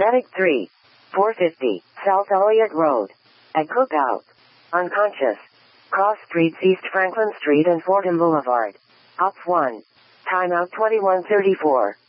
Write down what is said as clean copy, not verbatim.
Medic 3. 450, South Elliott Road. At Cookout. Unconscious. Cross Streets, East Franklin Street and Fordham Boulevard. Op 1. Timeout 21:34.